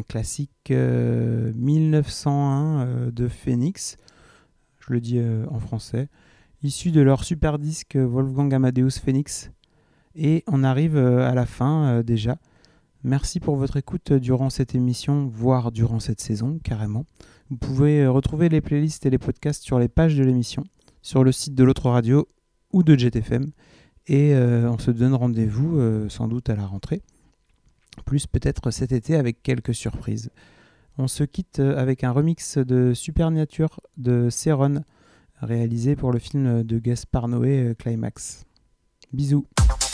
classique 1901 de Phoenix, je le dis en français, issu de leur super disque Wolfgang Amadeus Phoenix. Et on arrive à la fin déjà. Merci pour votre écoute durant cette émission, voire durant cette saison carrément. Vous pouvez retrouver les playlists et les podcasts sur les pages de l'émission, sur le site de l'autre radio ou de JetFM. Et on se donne rendez-vous sans doute à la rentrée, plus peut-être cet été avec quelques surprises. On se quitte avec un remix de Supernature de Céron, réalisé pour le film de Gaspard Noé Climax. Bisous.